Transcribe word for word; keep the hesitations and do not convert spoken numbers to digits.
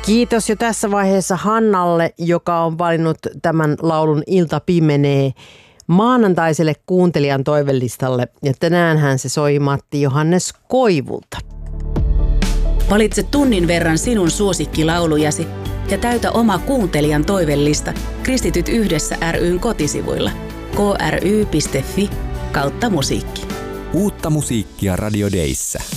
Kiitos jo tässä vaiheessa Hannalle, joka on valinnut tämän laulun Ilta pimenee maanantaiselle kuuntelijan toivelistalle. Ja tänäänhän se soi Matti Johannes Koivulta. Valitse tunnin verran sinun suosikkilaulujasi ja täytä oma kuuntelijan toivellista Kristityt yhdessä ry:n kotisivuilla k r y piste f i kautta musiikki. Uutta musiikkia Radio Dayssä.